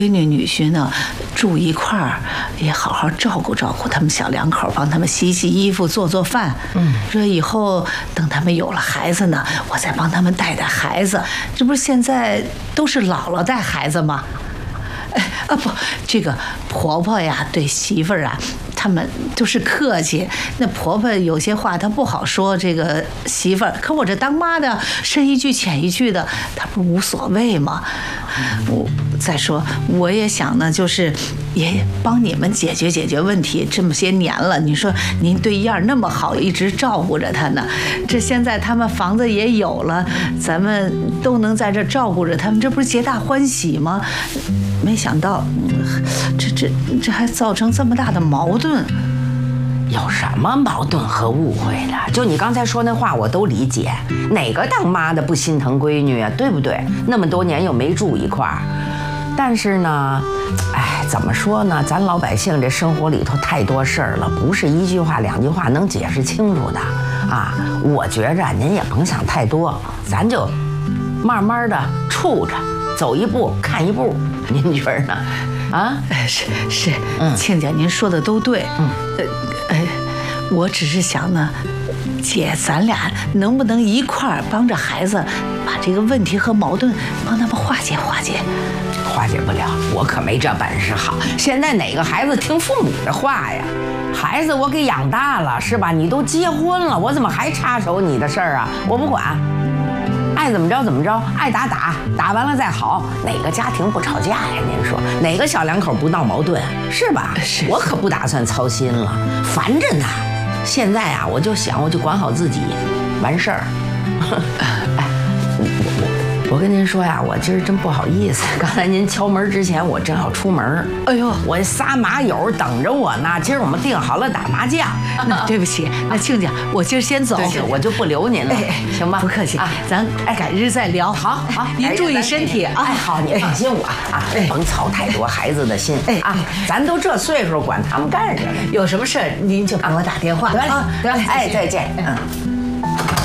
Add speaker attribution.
Speaker 1: 闺女女婿呢住一块儿，也好好照顾照顾他们小两口，帮他们洗洗衣服、做做饭。这以后等他们有了孩子呢，我再帮他们带带孩子。这不是现在都是姥姥带孩子吗？不，这个婆婆呀对媳妇儿啊，他们都是客气。那婆婆有些话她不好说，这个媳妇儿，可我这当妈的深一句浅一句的，她不无所谓吗？再说我也想呢，就是也帮你们解决解决问题。这么些年了，你说您对燕儿那么好，一直照顾着她呢。这现在他们房子也有了，咱们都能在这照顾着他们，这不是皆大欢喜吗？没想到，这还造成这么大的矛盾。
Speaker 2: 有什么矛盾和误会的？就你刚才说那话，我都理解。哪个当妈的不心疼闺女啊？对不对？那么多年又没住一块儿，但是呢，怎么说呢？咱老百姓这生活里头太多事儿了，不是一句话两句话能解释清楚的啊。我觉着您也甭想太多，咱就慢慢的处着，走一步看一步。您觉着呢？啊？
Speaker 1: 是，亲家您说的都对。我只是想呢，姐，咱俩能不能一块儿帮着孩子，把这个问题和矛盾帮他们化解化解？
Speaker 2: 化解不了，我可没这本事。好，现在哪个孩子听父母的话呀？孩子我给养大了，是吧？你都结婚了，我怎么还插手你的事儿啊？我不管，爱怎么着怎么着，爱打打，打完了再好。哪个家庭不吵架呀？您说哪个小两口不闹矛盾，是吧？
Speaker 1: 是，
Speaker 2: 我可不打算操心了，烦着呢。现在啊，我就想，我就管好自己，完事儿。我跟您说呀，我今儿真不好意思。刚才您敲门之前，我正要出门。
Speaker 1: 哎呦，
Speaker 2: 我仨麻友等着我呢。今儿我们定好了打麻将。
Speaker 1: 那对不起，那亲家，我今儿先走，
Speaker 2: 我就不留您了，行吧？
Speaker 1: 不客气，咱改日再聊。
Speaker 2: 好，
Speaker 1: 您注意身体啊。
Speaker 2: 好，你放心我啊，甭操太多孩子的心啊。咱都这岁数，管他们干什么？
Speaker 1: 有什么事儿您就给我打电话。
Speaker 2: 得，再见。